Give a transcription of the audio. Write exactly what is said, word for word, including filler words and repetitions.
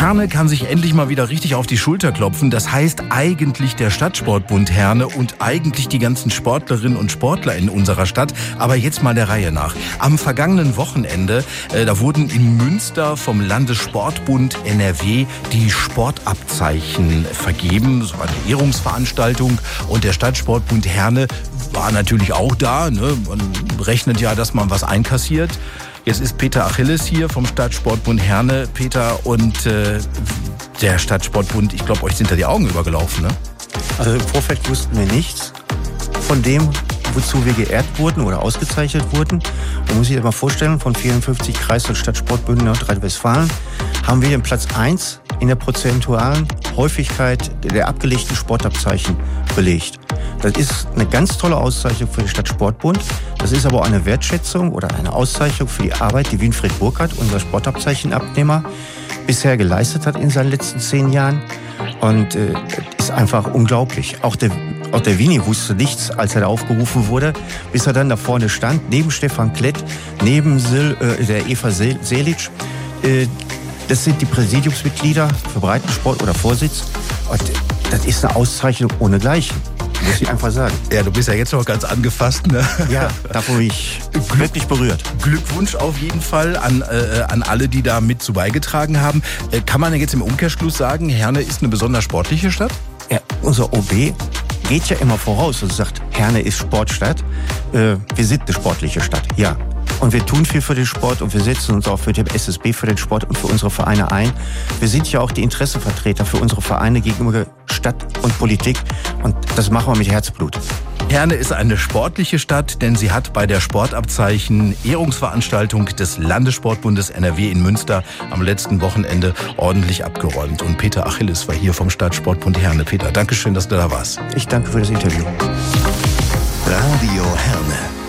Herne kann sich endlich mal wieder richtig auf die Schulter klopfen. Das heißt eigentlich der Stadtsportbund Herne und eigentlich die ganzen Sportlerinnen und Sportler in unserer Stadt. Aber jetzt mal der Reihe nach. Am vergangenen Wochenende, äh, da wurden in Münster vom Landessportbund N R W die Sportabzeichen vergeben. Das war eine Ehrungsveranstaltung und der Stadtsportbund Herne war natürlich auch da. Ne? Man rechnet ja, dass man was einkassiert. Jetzt ist Peter Achilles hier vom Stadtsportbund Herne. Peter, und äh, der Stadtsportbund, ich glaube, euch sind da die Augen übergelaufen, ne? Also im Vorfeld wussten wir nichts von dem, wozu wir geehrt wurden oder ausgezeichnet wurden. Man muss sich das mal vorstellen, von vierundfünfzig Kreis- und Stadtsportbünden in Nordrhein-Westfalen haben wir den Platz eins in der prozentualen Häufigkeit der abgelegten Sportabzeichen belegt. Das ist eine ganz tolle Auszeichnung für den Stadtsportbund. Das ist aber auch eine Wertschätzung oder eine Auszeichnung für die Arbeit, die Winfried Burkhardt, unser Sportabzeichenabnehmer, bisher geleistet hat in seinen letzten zehn Jahren. Und äh, das ist einfach unglaublich. Auch der, auch der Winnie wusste nichts, als er da aufgerufen wurde, bis er dann da vorne stand, neben Stefan Klett, neben Sil, äh, der Eva Selic. Äh, das sind die Präsidiumsmitglieder für Breitensport oder Vorsitz. Und das ist eine Auszeichnung ohnegleichen. Muss ich einfach sagen. Ja, du bist ja jetzt noch ganz angefasst, ne? Ja, davon bin ich wirklich berührt. Glückwunsch auf jeden Fall an, äh, an alle, die da mit zu beigetragen haben. Äh, kann man jetzt im Umkehrschluss sagen, Herne ist eine besonders sportliche Stadt? Ja, unser O B geht ja immer voraus und sagt, Herne ist Sportstadt. Äh, wir sind eine sportliche Stadt, ja. Und wir tun viel für den Sport und wir setzen uns auch für den S S B, für den Sport und für unsere Vereine ein. Wir sind ja auch die Interessenvertreter für unsere Vereine gegenüber Stadt und Politik und das machen wir mit Herzblut. Herne ist eine sportliche Stadt, denn sie hat bei der Sportabzeichen Ehrungsveranstaltung des Landessportbundes N R W in Münster am letzten Wochenende ordentlich abgeräumt. Und Peter Achilles war hier vom Stadtsportbund Herne. Peter, danke schön, dass du da warst. Ich danke für das Interview. Radio Herne.